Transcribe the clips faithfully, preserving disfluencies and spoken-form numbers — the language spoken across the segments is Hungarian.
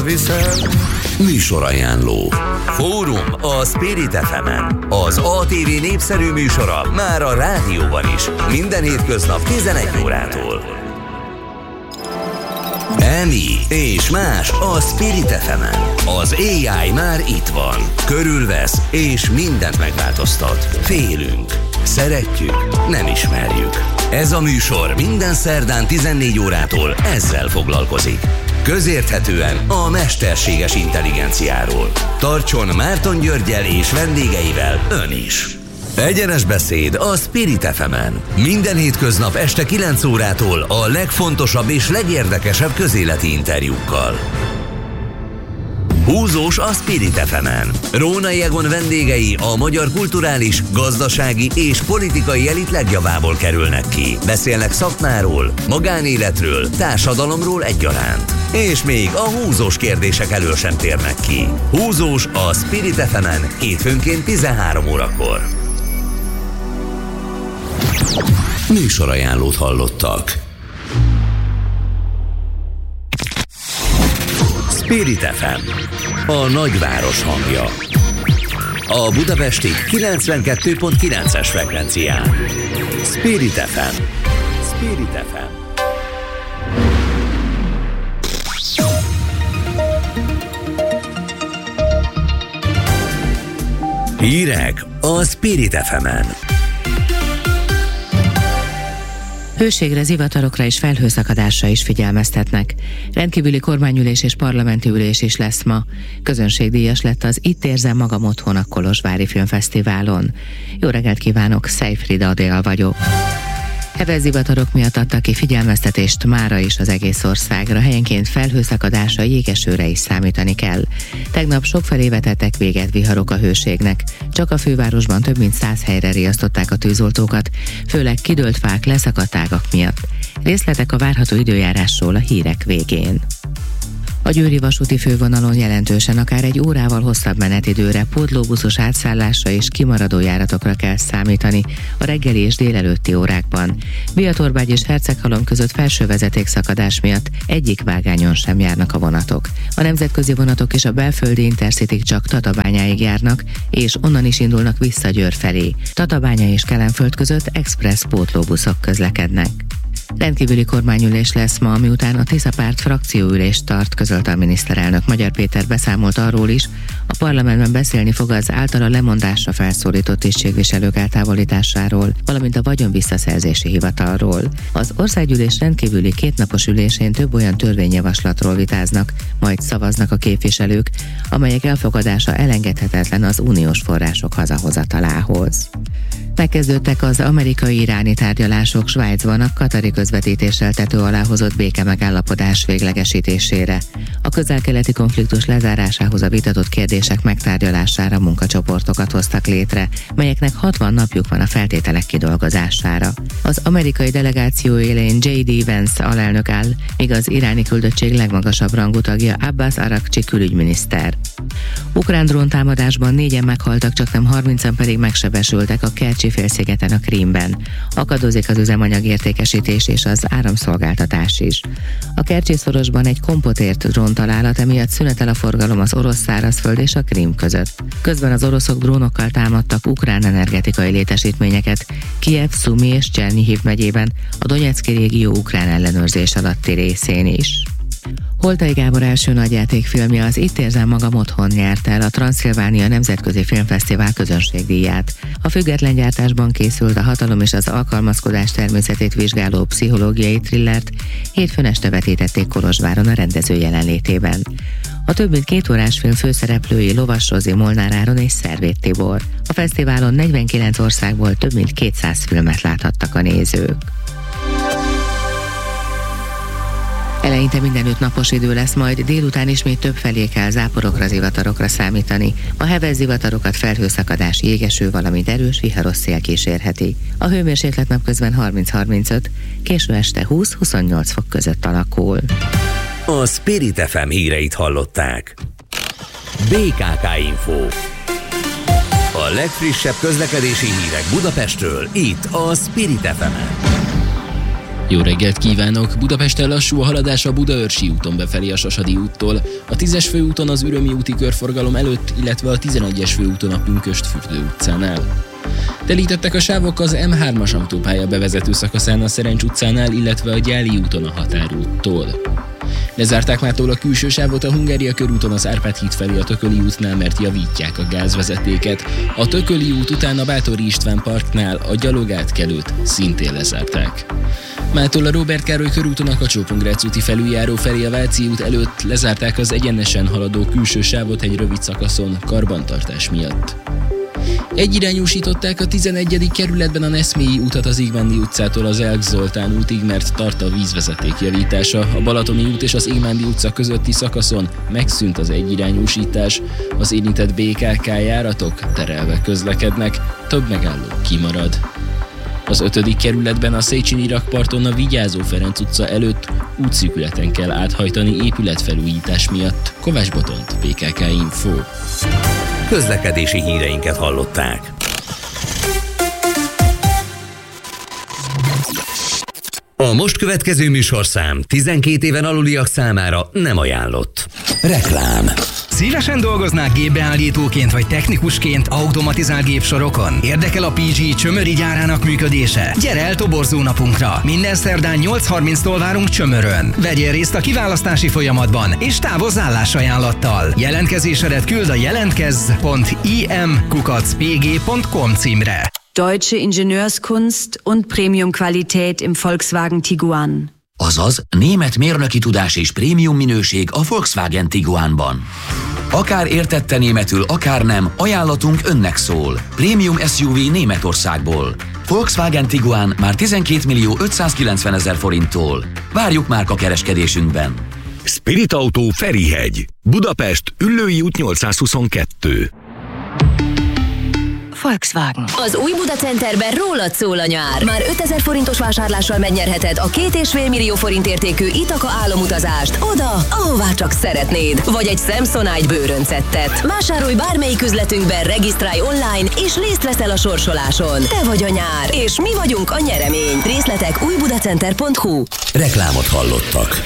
hol viszem. Műsorajánló. Fórum a Spirit ef emen. Az á té vé népszerű műsora már a rádióban is. Minden hétköznap tizenegy órától. Emi és más a Spirit ef emen. Az á i már itt van. Körülvesz és mindent megváltoztat. Félünk. Szeretjük, nem ismerjük. Ez a műsor minden szerdán tizennégy órától ezzel foglalkozik. Közérthetően a mesterséges intelligenciáról. Tartson Márton Györggyel és vendégeivel ön is. Egyenes beszéd a Spirit ef emen. Minden hétköznap este kilenc órától a legfontosabb és legérdekesebb közéleti interjúkkal. Húzós a Spirit ef emen. Rónai Egon vendégei a magyar kulturális, gazdasági és politikai elit legjavából kerülnek ki. Beszélnek szakmáról, magánéletről, társadalomról egyaránt. És még a húzós kérdések elől sem térnek ki. Húzós a Spirit ef emen hétfőnként tizenhárom órakor. Műsorajánlót hallottak. Spirit ef em, a nagyváros hangja. A budapesti kilencvenkettő pont kilences frekvencián. Spirit ef em. Spirit ef em. Hírek a Spirit ef emen. Hőségre, zivatarokra és felhőszakadásra is figyelmeztetnek. Rendkívüli kormányülés és parlamenti ülés is lesz ma. Közönségdíjas lett az Itt érzem magam otthon a Kolozsvári Filmfesztiválon. Jó reggelt kívánok, Szejfrida Adél vagyok. Heves zivatarok miatt adtak ki figyelmeztetést mára is az egész országra, helyenként felhőszakadásra, jégesőre is számítani kell. Tegnap sokfelé vetettek véget viharok a hőségnek. Csak a fővárosban több mint száz helyre riasztották a tűzoltókat, főleg kidőlt fák, leszakadt ágak miatt. Részletek a várható időjárásról a hírek végén. A győri vasúti fővonalon jelentősen akár egy órával hosszabb menetidőre, pótlóbuszos átszállásra és kimaradó járatokra kell számítani a reggeli és délelőtti órákban. Biatorbágy és Herceghalom között felső vezetékszakadás miatt egyik vágányon sem járnak a vonatok. A nemzetközi vonatok és a belföldi Intercityk csak Tatabányáig járnak, és onnan is indulnak vissza Győr felé. Tatabánya és Kelenföld között express pótlóbuszok közlekednek. Rendkívüli kormányülés lesz ma, miután a Tisza párt frakcióülést tart, közölte a miniszterelnök. Magyar Péter beszámolt arról is, a parlamentben beszélni fog az általa lemondásra felszólított tisztségviselők eltávolításáról, valamint a vagyon visszaszerzési hivatalról. Az országgyűlés rendkívüli kétnapos ülésén több olyan törvényjavaslatról vitáznak, majd szavaznak a képviselők, amelyek elfogadása elengedhetetlen az uniós források hazahozatalához. Megkezdődtek az amerikai-iráni tárgyalások Svájcban a katari közvetítéssel tető alá hozott béke megállapodás véglegesítésére. A közel-keleti konfliktus lezárásához a vitatott kérdések megtárgyalására munkacsoportokat hoztak létre, melyeknek hatvan napjuk van a feltételek kidolgozására. Az amerikai delegáció élén jé dé Vance alelnök áll, míg az iráni küldöttség legmagasabb rangú tagja Abbas Araqchi külügyminiszter. Ukrán dróntámadásban négyen meghaltak, csaknem harmincan pedig megsebesültek a Kercsi-félszigeten, a Krímben. Akadozik az üzemanyag értékesítés és az áramszolgáltatás is. A Kercsi-szorosban egy kompotért dróntalálat, emiatt szünetel a forgalom az orosz szárazföld és a Krím között. Közben az oroszok drónokkal támadtak ukrán energetikai létesítményeket Kijev, Szumi és Csernihiv megyében, a Donyeczki régió ukrán ellenőrzés alatti részén is. Holtai Gábor első nagyjátékfilmje, az Itt érzem magam otthon nyerte el a Transzilvánia Nemzetközi Filmfesztivál közönségdíját. A független gyártásban készült a hatalom és az alkalmazkodás természetét vizsgáló pszichológiai thrillert hétfőn este vetítették Kolozsváron a rendező jelenlétében. A több mint két órás film főszereplői Lovas Rozi, Molnár Áron és Szervét Tibor. A fesztiválon negyvenkilenc országból több mint kétszáz filmet láthattak a nézők. Eleinte mindenütt napos idő lesz, majd délután ismét több felé kell záporokra, zivatarokra számítani. A heves zivatarokat felhőszakadás, jégeső, valamint erős viharos szél kísérheti. A hőmérséklet napközben harminc-harmincöt, késő este húsz-huszonnyolc fok között alakul. A Spirit ef em híreit hallották. bé ká ká Info. A legfrissebb közlekedési hírek Budapestről, itt a Spirit ef emen. Jó reggelt kívánok! Budapesten lassú a haladás a Budaörsi úton befelé a Sasadi úttól, a tízes főúton az Ürömi úti körforgalom előtt, illetve a tizenegyes főúton a Pünkösd-fürdő utcánál. Telítettek a sávok az em hármas autópálya bevezető szakaszán a Szerencs utcánál, illetve a Gyáli úton a Határúttól. Lezárták mától a külső sávot a Hungária körúton az Árpád híd felé a Tököli útnál, mert javítják a gázvezetéket. A Tököli út után a Báthori István parknál a gyalogátkelőt szintén lezárták. Mától a Róbert Károly körúton a Kacsó-Pongrác úti felüljáró felé a Váci út előtt lezárták az egyenesen haladó külső sávot egy rövid szakaszon karbantartás miatt. Egyirányúsították a tizenegyedik kerületben a Neszmélyi utat az Igmándi utcától az Elk Zoltán útig, mert tart a vízvezeték javítása. A Balatoni út és az Igmándi utca közötti szakaszon megszűnt az egyirányúsítás. Az érintett bé ká ká járatok terelve közlekednek, több megálló kimarad. Az ötödik kerületben a Széchenyi rakparton a Vigyázó Ferenc utca előtt útszűkületen kell áthajtani épületfelújítás miatt. Kovács Botont, bé ká ká Info. Közlekedési híreinket hallották. A most következő műsorszám tizenkét éven aluliak számára nem ajánlott. Reklám. Szívesen dolgoznák gépbeállítóként vagy technikusként automatizált gépsorokon? Érdekel a pé gé Csömöri gyárának működése? Gyere el toborzó napunkra! Minden szerdán nyolc harminctól várunk Csömörön. Vegyél részt a kiválasztási folyamatban, és távozz állásajánlattal. Jelentkezésedet küld a jelentkezz pont i m kukac p g pont com címre. Deutsche Ingenieurskunst und Premium-Qualität im Volkswagen Tiguan. Azaz, német mérnöki tudás és prémium minőség a Volkswagen Tiguanban. Akár értette németül, akár nem, ajánlatunk önnek szól. Prémium es u vé Németországból. Volkswagen Tiguan már tizenkét millió ötszázkilencven ezer forinttól. Várjuk márka kereskedésünkben. Spirit Autó Ferihegy, Budapest, Üllői út nyolcszázhuszonkettő. Volkswagen. Az új Buda Centerben rólad szól a nyár. Már ötezer forintos vásárlással megnyerheted a két és fél millió forint értékű Itaka álomutazást oda, ahová csak szeretnéd. Vagy egy Samsonite bőröncettet. Vásárolj bármelyik üzletünkben, regisztrálj online, és részt veszel a sorsoláson. Te vagy a nyár, és mi vagyunk a nyeremény. Részletek újbudacenter pont hu. Reklámot hallottak.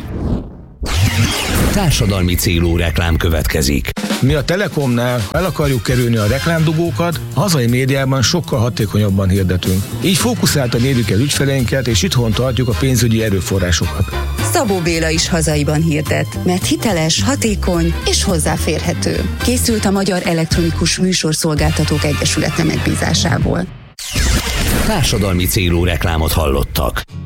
Társadalmi célú reklám következik. Mi a Telekomnál el akarjuk kerülni a reklámdugókat, a hazai médiában sokkal hatékonyabban hirdetünk. Így fókuszáltan érjük el ügyfeleinket, és itthon tartjuk a pénzügyi erőforrásokat. Szabó Béla is hazaiban hirdet, mert hiteles, hatékony és hozzáférhető. Készült a Magyar Elektronikus Műsorszolgáltatók Egyesülete megbízásából. Társadalmi célú reklámot hallottak.